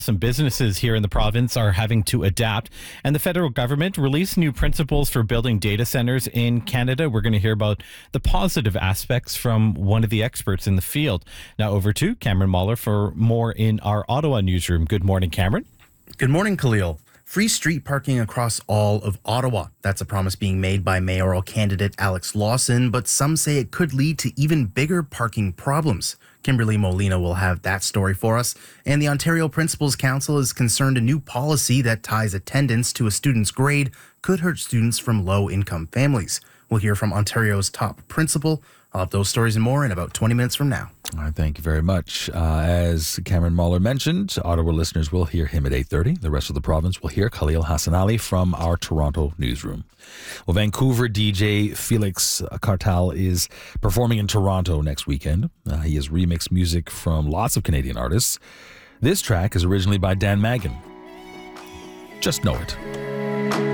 Some businesses here in the province are having to adapt, and the federal government released new principles for building data centers in Canada. We're going to hear about the positive aspects from one of the experts in the field. Now over to Cameron Mahler for more in our Ottawa newsroom. Good morning, Cameron. Good morning, Khalil. Free street parking across all of Ottawa. That's a promise being made by mayoral candidate Alex Lawson, but some say it could lead to even bigger parking problems. Kimberly Molina will have that story for us. And the Ontario Principals Council is concerned a new policy that ties attendance to a student's grade could hurt students from low-income families. We'll hear from Ontario's top principal. I'll have those stories and more in about 20 minutes from now. All right, thank you very much. As Cameron Mahler mentioned, Ottawa listeners will hear him at 8:30. The rest of the province will hear Khalil Hassan Ali from our Toronto newsroom. Well, Vancouver DJ Felix Cartal is performing in Toronto next weekend. He has remixed music from lots of Canadian artists. This track is originally by Dan Magin. Just know it.